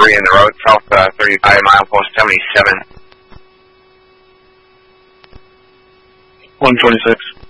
debris in the road, south 35 milepost 77. 126.